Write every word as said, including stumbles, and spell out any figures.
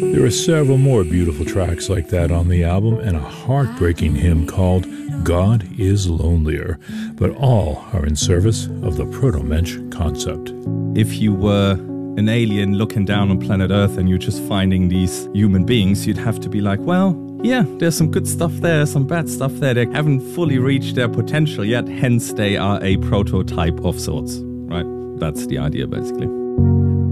There are several more beautiful tracks like that on the album, and a heartbreaking hymn called God is Lonelier, but all are in service of the proto-mensch concept. If you were an alien looking down on planet Earth and you're just finding these human beings, you'd have to be like, well, yeah, there's some good stuff there, some bad stuff there. They haven't fully reached their potential yet, hence they are a prototype of sorts, right? That's the idea, basically.